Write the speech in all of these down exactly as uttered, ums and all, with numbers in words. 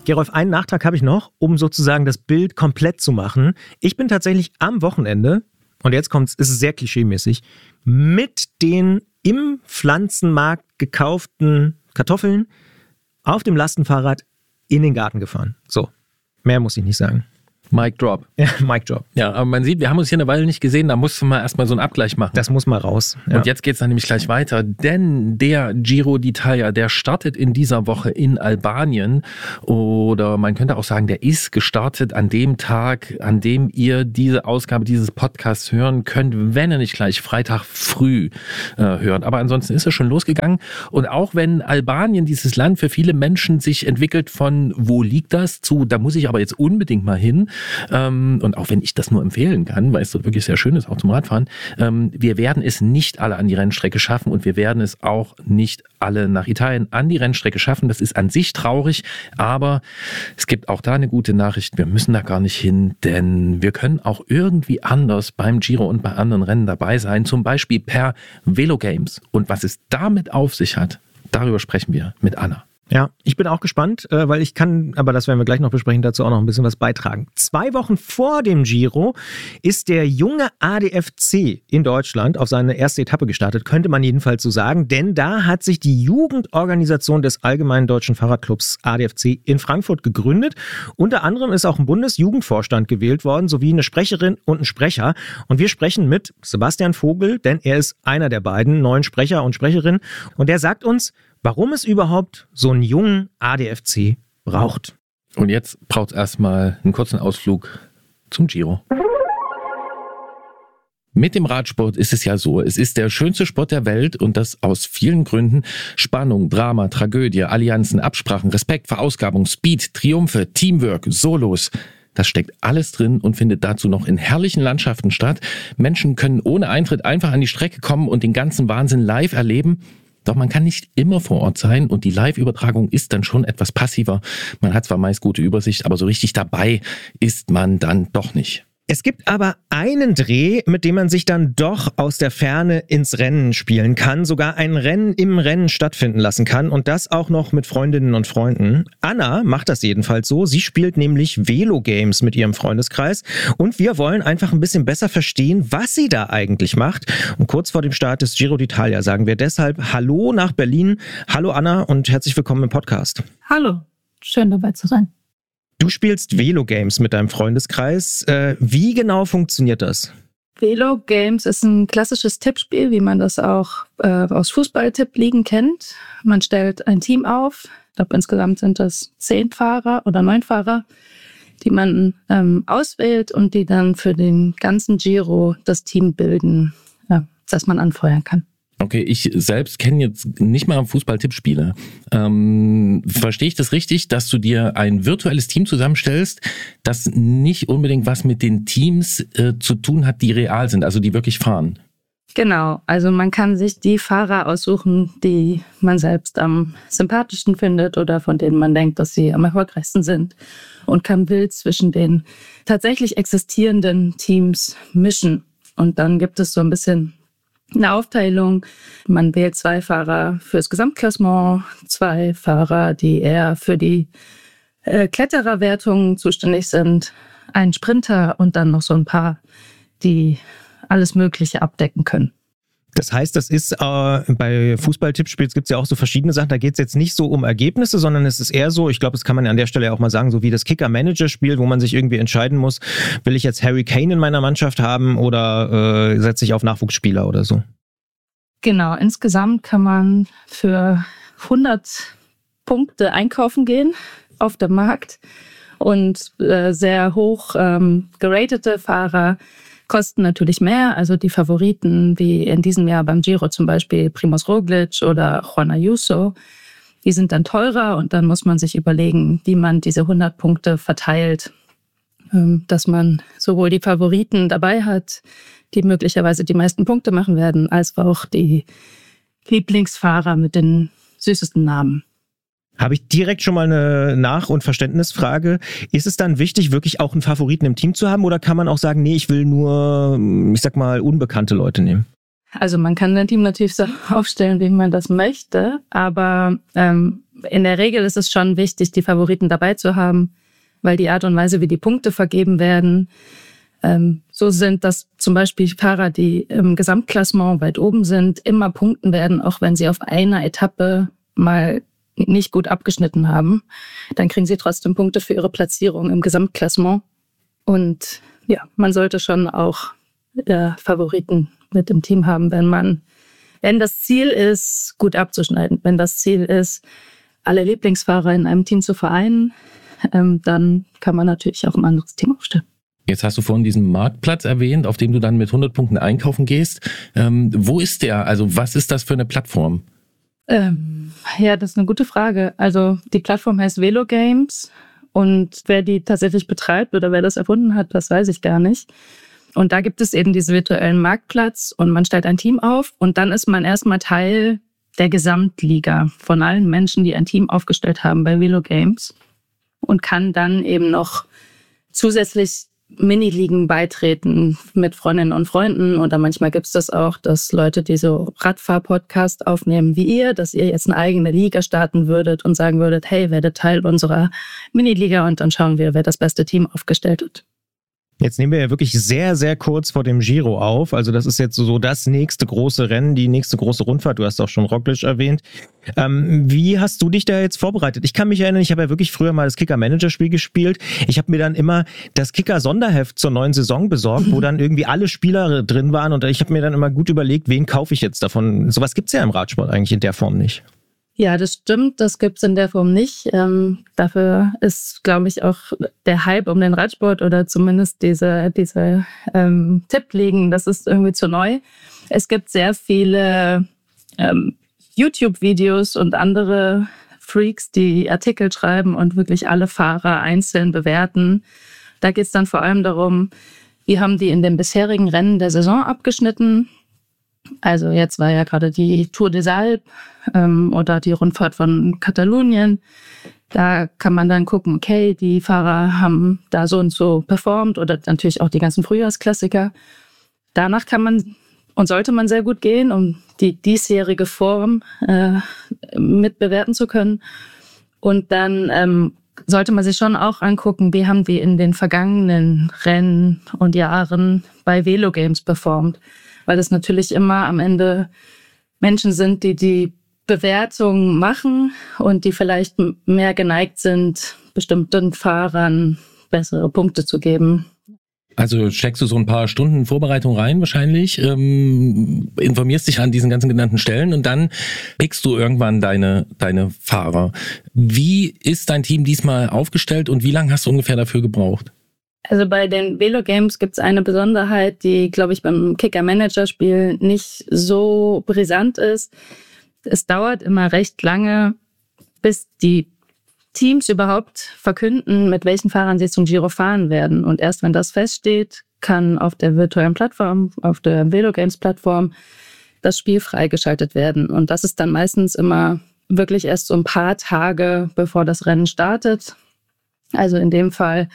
Gerolf, einen Nachtrag habe ich noch, um sozusagen das Bild komplett zu machen. Ich bin tatsächlich am Wochenende, und jetzt kommt's, ist es sehr klischeemäßig, mit den im Pflanzenmarkt gekauften Kartoffeln auf dem Lastenfahrrad in den Garten gefahren. So, mehr muss ich nicht sagen. Mic drop. Ja, Mic drop. Ja, aber man sieht, wir haben uns hier eine Weile nicht gesehen, da mussten wir erstmal so einen Abgleich machen. Das muss mal raus. Ja. Und jetzt geht's dann nämlich gleich weiter, denn der Giro d'Italia, der startet in dieser Woche in Albanien oder man könnte auch sagen, der ist gestartet an dem Tag, an dem ihr diese Ausgabe dieses Podcasts hören könnt, wenn er nicht gleich Freitag früh äh, hört. Aber ansonsten ist er schon losgegangen und auch wenn Albanien, dieses Land für viele Menschen sich entwickelt von wo liegt das zu, da muss ich aber jetzt unbedingt mal hin. Ähm, und auch wenn ich das nur empfehlen kann, weil es dort wirklich sehr schön ist, auch zum Radfahren, ähm, wir werden es nicht alle an die Rennstrecke schaffen und wir werden es auch nicht alle nach Italien an die Rennstrecke schaffen. Das ist an sich traurig, aber es gibt auch da eine gute Nachricht. Wir müssen da gar nicht hin, denn wir können auch irgendwie anders beim Giro und bei anderen Rennen dabei sein, zum Beispiel per Velogames. Und was es damit auf sich hat, darüber sprechen wir mit Anna. Ja, ich bin auch gespannt, weil ich kann, aber das werden wir gleich noch besprechen, dazu auch noch ein bisschen was beitragen. Zwei Wochen vor dem Giro ist der junge A D F C in Deutschland auf seine erste Etappe gestartet, könnte man jedenfalls so sagen, denn da hat sich die Jugendorganisation des Allgemeinen Deutschen Fahrradclubs A D F C in Frankfurt gegründet. Unter anderem ist auch ein Bundesjugendvorstand gewählt worden, sowie eine Sprecherin und ein Sprecher. Und wir sprechen mit Sebastian Vogel, denn er ist einer der beiden neuen Sprecher und Sprecherinnen. Und der sagt uns, warum es überhaupt so einen jungen A D F C braucht. Und jetzt braucht es erstmal einen kurzen Ausflug zum Giro. Mit dem Radsport ist es ja so, es ist der schönste Sport der Welt und das aus vielen Gründen. Spannung, Drama, Tragödie, Allianzen, Absprachen, Respekt, Verausgabung, Speed, Triumphe, Teamwork, Solos. Das steckt alles drin und findet dazu noch in herrlichen Landschaften statt. Menschen können ohne Eintritt einfach an die Strecke kommen und den ganzen Wahnsinn live erleben. Doch man kann nicht immer vor Ort sein und die Live-Übertragung ist dann schon etwas passiver. Man hat zwar meist gute Übersicht, aber so richtig dabei ist man dann doch nicht. Es gibt aber einen Dreh, mit dem man sich dann doch aus der Ferne ins Rennen spielen kann, sogar ein Rennen im Rennen stattfinden lassen kann und das auch noch mit Freundinnen und Freunden. Anna macht das jedenfalls so. Sie spielt nämlich Velogames mit ihrem Freundeskreis und wir wollen einfach ein bisschen besser verstehen, was sie da eigentlich macht. Und kurz vor dem Start des Giro d'Italia sagen wir deshalb Hallo nach Berlin. Hallo Anna und herzlich willkommen im Podcast. Hallo, schön dabei zu sein. Du spielst Velogames mit deinem Freundeskreis. Äh, wie genau funktioniert das? Velogames ist ein klassisches Tippspiel, wie man das auch äh, aus Fußball-Tippligen kennt. Man stellt ein Team auf. Ich glaube, insgesamt sind das zehn Fahrer oder neun Fahrer, die man ähm, auswählt und die dann für den ganzen Giro das Team bilden, ja, das man anfeuern kann. Okay, ich selbst kenne jetzt nicht mal Fußball-Tippspiele. Ähm, verstehe ich das richtig, dass du dir ein virtuelles Team zusammenstellst, das nicht unbedingt was mit den Teams äh, zu tun hat, die real sind, also die wirklich fahren? Genau, also man kann sich die Fahrer aussuchen, die man selbst am sympathischsten findet oder von denen man denkt, dass sie am erfolgreichsten sind und kann wild zwischen den tatsächlich existierenden Teams mischen. Und dann gibt es so ein bisschen eine Aufteilung. Man wählt zwei Fahrer fürs Gesamtklassement, zwei Fahrer, die eher für die äh, Klettererwertungen zuständig sind, einen Sprinter und dann noch so ein paar, die alles Mögliche abdecken können. Das heißt, das ist äh, bei Fußball-Tippspiels gibt es ja auch so verschiedene Sachen. Da geht es jetzt nicht so um Ergebnisse, sondern es ist eher so, ich glaube, das kann man an der Stelle auch mal sagen, so wie das Kicker-Manager-Spiel, wo man sich irgendwie entscheiden muss, will ich jetzt Harry Kane in meiner Mannschaft haben oder äh, setze ich auf Nachwuchsspieler oder so? Genau, insgesamt kann man für hundert Punkte einkaufen gehen auf dem Markt und äh, sehr hoch ähm, geratete Fahrer kosten natürlich mehr, also die Favoriten wie in diesem Jahr beim Giro zum Beispiel Primož Roglič oder Juan Ayuso, die sind dann teurer und dann muss man sich überlegen, wie man diese hundert Punkte verteilt, dass man sowohl die Favoriten dabei hat, die möglicherweise die meisten Punkte machen werden, als auch die Lieblingsfahrer mit den süßesten Namen. Habe ich direkt schon mal eine Nach- und Verständnisfrage. Ist es dann wichtig, wirklich auch einen Favoriten im Team zu haben oder kann man auch sagen, nee, ich will nur, ich sag mal, unbekannte Leute nehmen? Also man kann ein Team natürlich so aufstellen, wie man das möchte, aber ähm, in der Regel ist es schon wichtig, die Favoriten dabei zu haben, weil die Art und Weise, wie die Punkte vergeben werden, ähm, so sind, dass zum Beispiel Fahrer, die im Gesamtklassement weit oben sind, immer punkten werden, auch wenn sie auf einer Etappe mal nicht gut abgeschnitten haben. Dann kriegen sie trotzdem Punkte für ihre Platzierung im Gesamtklassement. Und ja, man sollte schon auch äh, Favoriten mit im Team haben, wenn man, wenn das Ziel ist, gut abzuschneiden, wenn das Ziel ist, alle Lieblingsfahrer in einem Team zu vereinen, ähm, dann kann man natürlich auch ein anderes Team aufstellen. Jetzt hast du vorhin diesen Marktplatz erwähnt, auf dem du dann mit hundert Punkten einkaufen gehst. Ähm, wo ist der? Also was ist das für eine Plattform? Ähm, ja, das ist eine gute Frage. Also die Plattform heißt Velo Games und wer die tatsächlich betreibt oder wer das erfunden hat, das weiß ich gar nicht. Und da gibt es eben diesen virtuellen Marktplatz und man stellt ein Team auf und dann ist man erstmal Teil der Gesamtliga von allen Menschen, die ein Team aufgestellt haben bei Velo Games und kann dann eben noch zusätzlich Miniligen beitreten mit Freundinnen und Freunden. Oder manchmal gibt es das auch, dass Leute, die so Radfahr-Podcast aufnehmen wie ihr, dass ihr jetzt eine eigene Liga starten würdet und sagen würdet, hey, werdet Teil unserer Miniliga und dann schauen wir, wer das beste Team aufgestellt hat. Jetzt nehmen wir ja wirklich sehr, sehr kurz vor dem Giro auf. Also das ist jetzt so das nächste große Rennen, die nächste große Rundfahrt. Du hast auch schon Roglic erwähnt. Ähm, wie hast du dich da jetzt vorbereitet? Ich kann mich erinnern, ich habe ja wirklich früher mal das Kicker-Manager-Spiel gespielt. Ich habe mir dann immer das Kicker-Sonderheft zur neuen Saison besorgt, wo dann irgendwie alle Spieler drin waren. Und ich habe mir dann immer gut überlegt, wen kaufe ich jetzt davon. Sowas gibt's ja im Radsport eigentlich in der Form nicht. Ja, das stimmt. Das gibt's in der Form nicht. Ähm, dafür ist, glaube ich, auch der Hype um den Radsport oder zumindest diese, diese ähm, Tippligen, das ist irgendwie zu neu. Es gibt sehr viele ähm, YouTube-Videos und andere Freaks, die Artikel schreiben und wirklich alle Fahrer einzeln bewerten. Da geht's dann vor allem darum, wie haben die in den bisherigen Rennen der Saison abgeschnitten. Also jetzt war ja gerade die Tour des Alpes ähm, oder die Rundfahrt von Katalonien. Da kann man dann gucken, okay, die Fahrer haben da so und so performt oder natürlich auch die ganzen Frühjahrsklassiker. Danach kann man und sollte man sehr gut gehen, um die diesjährige Form äh, mit bewerten zu können. Und dann ähm, sollte man sich schon auch angucken, wie haben die in den vergangenen Rennen und Jahren bei Velo Games performt. Weil das natürlich immer am Ende Menschen sind, die die Bewertung machen und die vielleicht mehr geneigt sind, bestimmten Fahrern bessere Punkte zu geben. Also steckst du so ein paar Stunden Vorbereitung rein wahrscheinlich, ähm, informierst dich an diesen ganzen genannten Stellen und dann pickst du irgendwann deine, deine Fahrer. Wie ist dein Team diesmal aufgestellt und wie lange hast du ungefähr dafür gebraucht? Also bei den Velo Games gibt es eine Besonderheit, die, glaube ich, beim Kicker-Manager-Spiel nicht so brisant ist. Es dauert immer recht lange, bis die Teams überhaupt verkünden, mit welchen Fahrern sie zum Giro fahren werden. Und erst wenn das feststeht, kann auf der virtuellen Plattform, auf der Velo Games-Plattform, das Spiel freigeschaltet werden. Und das ist dann meistens immer wirklich erst so ein paar Tage, bevor das Rennen startet. Also in dem Fall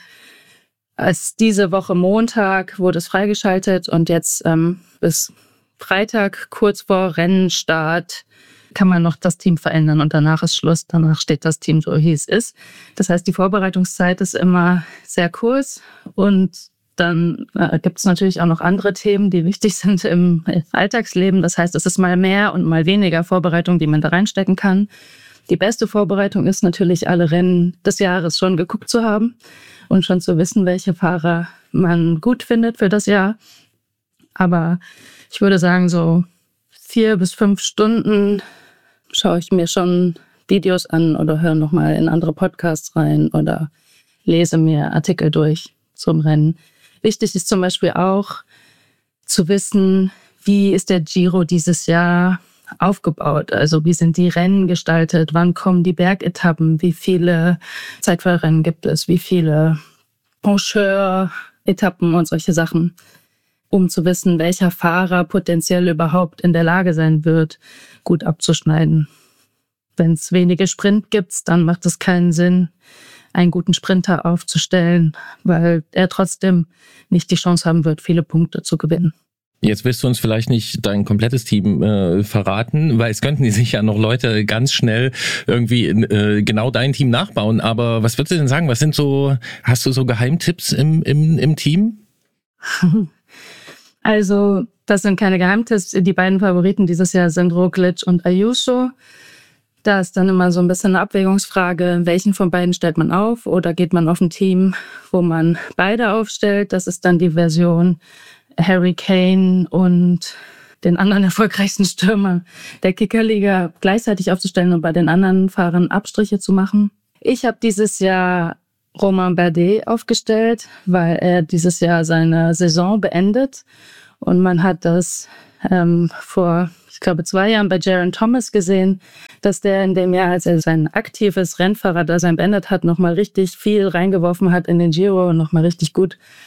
als diese Woche Montag wurde es freigeschaltet und jetzt ähm, bis Freitag, kurz vor Rennenstart, kann man noch das Team verändern und danach ist Schluss. Danach steht das Team so, wie es ist. Das heißt, die Vorbereitungszeit ist immer sehr kurz und dann äh, gibt es natürlich auch noch andere Themen, die wichtig sind im Alltagsleben. Das heißt, es ist mal mehr und mal weniger Vorbereitung, die man da reinstecken kann. Die beste Vorbereitung ist natürlich, alle Rennen des Jahres schon geguckt zu haben und schon zu wissen, welche Fahrer man gut findet für das Jahr. Aber ich würde sagen, so vier bis fünf Stunden schaue ich mir schon Videos an oder höre nochmal in andere Podcasts rein oder lese mir Artikel durch zum Rennen. Wichtig ist zum Beispiel auch zu wissen, wie ist der Giro dieses Jahr aufgebaut? Also wie sind die Rennen gestaltet? Wann kommen die Bergetappen? Wie viele Zeitfahrrennen gibt es? Wie viele Pencheur-Etappen und solche Sachen? Um zu wissen, welcher Fahrer potenziell überhaupt in der Lage sein wird, gut abzuschneiden. Wenn es wenige Sprint gibt, dann macht es keinen Sinn, einen guten Sprinter aufzustellen, weil er trotzdem nicht die Chance haben wird, viele Punkte zu gewinnen. Jetzt willst du uns vielleicht nicht dein komplettes Team äh, verraten, weil es könnten die sich ja noch Leute ganz schnell irgendwie äh, genau dein Team nachbauen. Aber was würdest du denn sagen? Was sind so, hast du so Geheimtipps im, im, im Team? Also, das sind keine Geheimtipps. Die beiden Favoriten dieses Jahr sind Roglic und Ayuso. Da ist dann immer so ein bisschen eine Abwägungsfrage, welchen von beiden stellt man auf oder geht man auf ein Team, wo man beide aufstellt. Das ist dann die Version Harry Kane und den anderen erfolgreichsten Stürmer der Kickerliga gleichzeitig aufzustellen und bei den anderen Fahrern Abstriche zu machen. Ich habe dieses Jahr Romain Bardet aufgestellt, weil er dieses Jahr seine Saison beendet. Und man hat das ähm, vor, ich glaube, zwei Jahren bei Geraint Thomas gesehen, dass der in dem Jahr, als er sein aktives Rennfahrerdasein beendet hat, nochmal richtig viel reingeworfen hat in den Giro und nochmal richtig gut